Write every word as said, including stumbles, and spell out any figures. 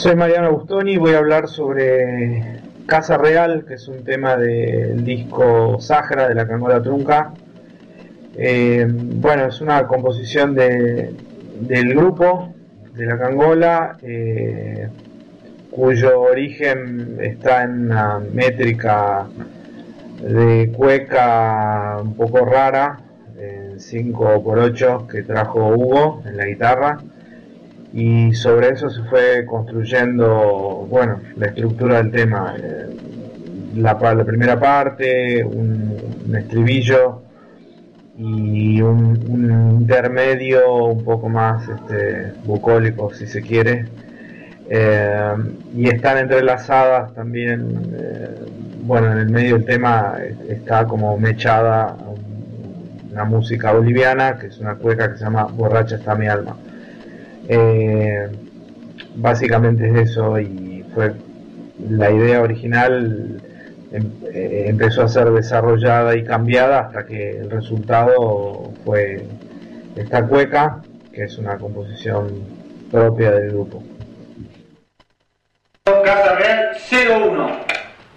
Soy Mariano Bustoni y voy a hablar sobre Casa Real, que es un tema del disco Sahara de la Cangola Trunca. Eh, bueno, es una composición de, del grupo de la Cangola, eh, cuyo origen está en una métrica de cueca un poco rara, en cinco por ocho, que trajo Hugo en la guitarra, y sobre eso se fue construyendo, bueno, la estructura del tema. Eh, la, la primera parte, un, un estribillo y un, un intermedio un poco más este, bucólico, si se quiere. Eh, y están entrelazadas también, eh, bueno, en el medio del tema está como mechada una música boliviana, que es una cueca que se llama Borracha está mi alma. Eh, básicamente es eso, y fue la idea original. Em, eh, empezó a ser desarrollada y cambiada hasta que el resultado fue esta cueca, que es una composición propia del grupo. Casa Real cero uno.